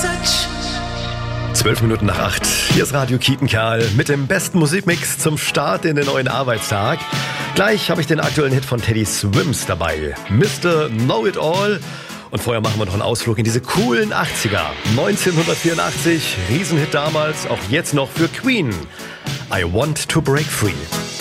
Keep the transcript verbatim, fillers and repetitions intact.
Zwölf Minuten nach acht. Hier ist Radio Kietenkerl mit dem besten Musikmix zum Start in den neuen Arbeitstag. Gleich habe ich den aktuellen Hit von Teddy Swims dabei. Mister Know-It-All. Und vorher machen wir noch einen Ausflug in diese coolen achtziger. neunzehnhundertvierundachtzig, Riesenhit damals, auch jetzt noch für Queen. I Want to Break Free.